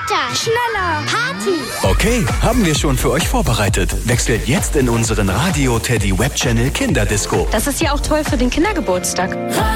Weiter! Schneller! Party! Okay, haben wir schon für euch vorbereitet. Wechselt jetzt in unseren Radio Teddy Webchannel Kinderdisco. Das ist ja auch toll für den Kindergeburtstag.